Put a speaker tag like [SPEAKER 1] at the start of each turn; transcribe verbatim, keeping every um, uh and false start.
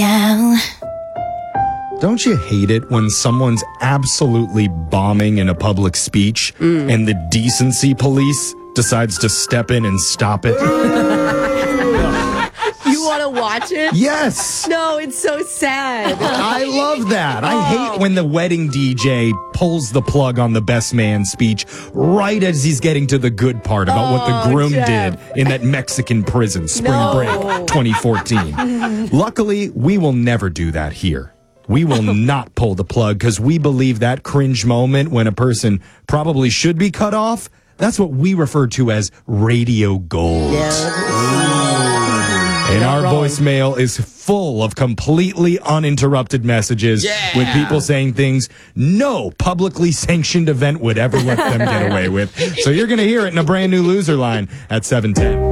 [SPEAKER 1] Yeah.
[SPEAKER 2] Don't you hate it when someone's absolutely bombing in a public speech mm. and the decency police decides to step in and stop it?
[SPEAKER 3] You want to watch it?
[SPEAKER 2] Yes.
[SPEAKER 3] No, it's so sad.
[SPEAKER 2] I love that. I hate when the wedding D J pulls the plug on the best man speech right as he's getting to the good part about
[SPEAKER 3] oh,
[SPEAKER 2] what the groom
[SPEAKER 3] Jeff.
[SPEAKER 2] did in that Mexican prison, Spring
[SPEAKER 3] no.
[SPEAKER 2] Break twenty fourteen. Luckily, we will never do that here. We will not pull the plug because we believe that cringe moment when a person probably should be cut off, that's what we refer to as radio gold.
[SPEAKER 3] Yeah.
[SPEAKER 2] And our
[SPEAKER 3] wrong.
[SPEAKER 2] voicemail is full of completely uninterrupted messages
[SPEAKER 4] yeah.
[SPEAKER 2] with people saying things no publicly sanctioned event would ever let them get away with. So you're going to hear it in a brand new loser line at seven ten.